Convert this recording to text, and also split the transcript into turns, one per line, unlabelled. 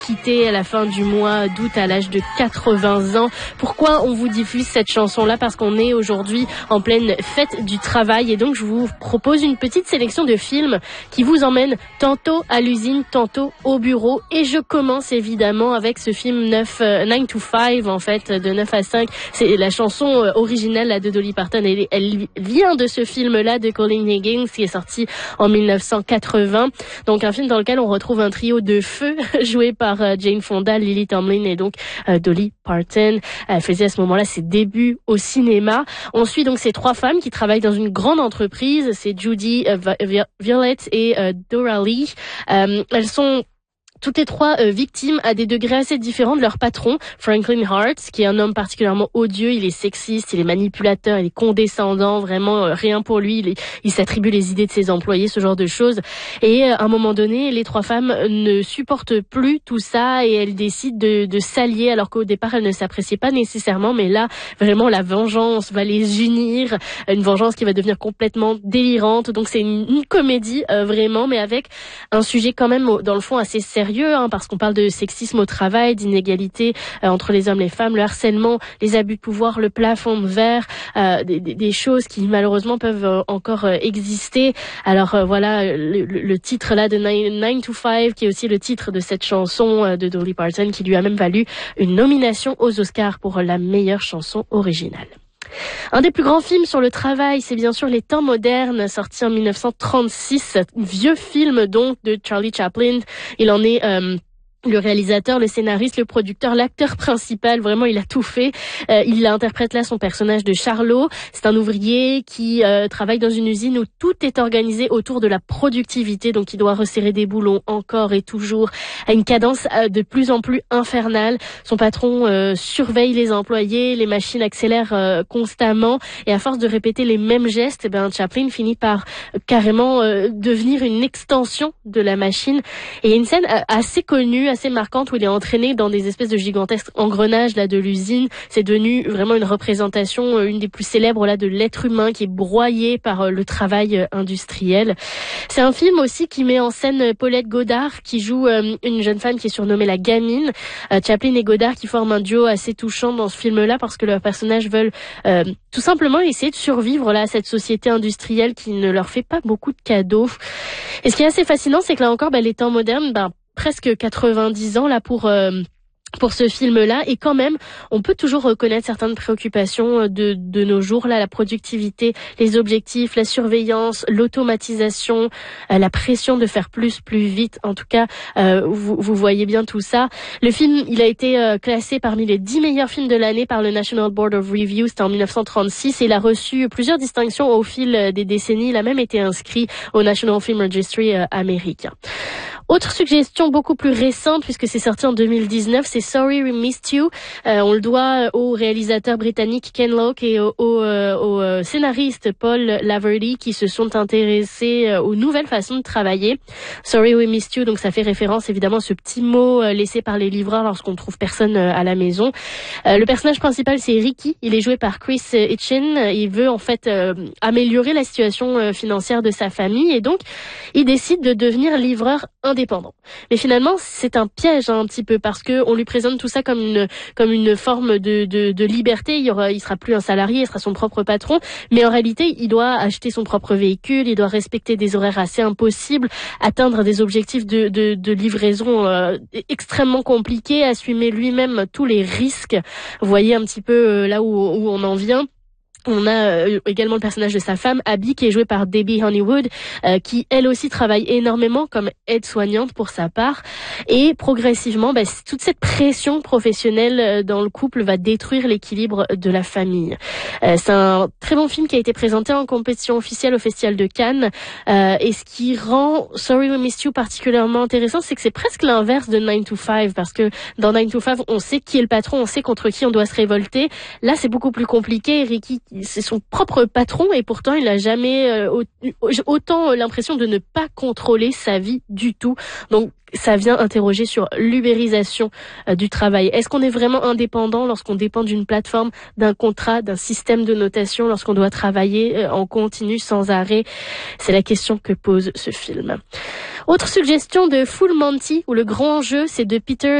quitté à la fin du mois d'août à l'âge de 80 ans. Pourquoi on vous diffuse cette chanson-là? Parce qu'on est aujourd'hui en pleine fête du travail et donc je vous propose une petite sélection de films qui vous emmènent tantôt à l'usine, tantôt au bureau. Et je commence évidemment avec ce film 9 to 5 en fait, de 9 à 5. C'est la chanson originale là, de Dolly Parton. Elle vient de ce film-là de Colin Higgins qui est sorti en 1980. Donc un film dans lequel on retrouve un trio de feu joué par Jane Fonda, Lily Tomlin et donc Dolly Parton. Elle faisait à ce moment-là ses débuts au cinéma. On suit donc ces trois femmes qui travaillent dans une grande entreprise. C'est Judy, Violette et Dora Lee. Elles sont toutes les trois victimes à des degrés assez différents de leur patron, Franklin Hart, qui est un homme particulièrement odieux. Il est sexiste, il est manipulateur, il est condescendant, vraiment rien pour lui. Il s'attribue les idées de ses employés, ce genre de choses. Et à un moment donné, les trois femmes ne supportent plus tout ça et elles décident de s'allier, alors qu'au départ, elles ne s'appréciaient pas nécessairement. Mais là, vraiment, la vengeance va les unir. Une vengeance qui va devenir complètement délirante. Donc c'est une comédie, vraiment, mais avec un sujet quand même, dans le fond, assez sérieux. Parce qu'on parle de sexisme au travail, d'inégalité entre les hommes et les femmes, le harcèlement, les abus de pouvoir, le plafond de verre, des choses qui malheureusement peuvent encore exister. Alors voilà, le titre là de 9 to 5, qui est aussi le titre de cette chanson de Dolly Parton, qui lui a même valu une nomination aux Oscars pour la meilleure chanson originale. Un des plus grands films sur le travail, c'est bien sûr Les Temps modernes, sorti en 1936, vieux film donc de Charlie Chaplin. Il en est le réalisateur, le scénariste, le producteur, l'acteur principal, vraiment il a tout fait. Il interprète là son personnage de Charlot. C'est un ouvrier qui travaille dans une usine où tout est organisé autour de la productivité, donc il doit resserrer des boulons encore et toujours à une cadence de plus en plus infernale. Son patron surveille les employés, les machines accélèrent constamment et à force de répéter les mêmes gestes, Chaplin finit par carrément devenir une extension de la machine. Et il y a une scène assez connue, assez marquante, où il est entraîné dans des espèces de gigantesques engrenages là de l'usine. C'est devenu vraiment une représentation, une des plus célèbres là de l'être humain qui est broyé par le travail industriel. C'est un film aussi qui met en scène Paulette Goddard qui joue une jeune femme qui est surnommée la gamine. Chaplin et Goddard qui forment un duo assez touchant dans ce film-là parce que leurs personnages veulent tout simplement essayer de survivre là à cette société industrielle qui ne leur fait pas beaucoup de cadeaux. Et ce qui est assez fascinant, c'est que là encore, les temps modernes, presque 90 ans là pour ce film-là, et quand même, on peut toujours reconnaître certaines préoccupations de nos jours, là, la productivité, les objectifs, la surveillance, l'automatisation, la pression de faire plus vite. En tout cas, vous voyez bien tout ça. Le film, il a été classé parmi les 10 meilleurs films de l'année par le National Board of Review, c'était en 1936, et il a reçu plusieurs distinctions au fil des décennies. Il a même été inscrit au National Film Registry américain. Autre suggestion beaucoup plus récente, puisque c'est sorti en 2019, c'est Sorry We Missed You. On le doit au réalisateur britannique Ken Loach et au scénariste Paul Laverty qui se sont intéressés aux nouvelles façons de travailler. Sorry We Missed You, donc ça fait référence évidemment à ce petit mot laissé par les livreurs lorsqu'on trouve personne à la maison. Le personnage principal, c'est Ricky. Il est joué par Chris Hitchin. Il veut en fait améliorer la situation financière de sa famille et donc il décide de devenir livreur indépendant. Mais finalement, c'est un piège un petit peu parce que on lui présente tout ça comme une forme de liberté. Il sera plus un salarié, il sera son propre patron. Mais en réalité, il doit acheter son propre véhicule, il doit respecter des horaires assez impossibles, atteindre des objectifs de livraison extrêmement compliqués, assumer lui-même tous les risques. Vous voyez un petit peu là où on en vient. On a également le personnage de sa femme, Abby, qui est jouée par Debbie Honeywood, qui elle aussi travaille énormément comme aide-soignante pour sa part. Et progressivement, toute cette pression professionnelle dans le couple va détruire l'équilibre de la famille. C'est un très bon film qui a été présenté en compétition officielle au Festival de Cannes. Et ce qui rend Sorry We Missed You particulièrement intéressant, c'est que c'est presque l'inverse de 9 to 5, parce que dans 9 to 5, on sait qui est le patron, on sait contre qui on doit se révolter. Là, c'est beaucoup plus compliqué. Ricky c'est son propre patron et pourtant il n'a jamais autant l'impression de ne pas contrôler sa vie du tout. Donc ça vient interroger sur l'ubérisation du travail. Est-ce qu'on est vraiment indépendant lorsqu'on dépend d'une plateforme, d'un contrat, d'un système de notation, lorsqu'on doit travailler en continu sans arrêt? C'est la question que pose ce film. Autre suggestion de Full Monty, où le grand enjeu c'est de Peter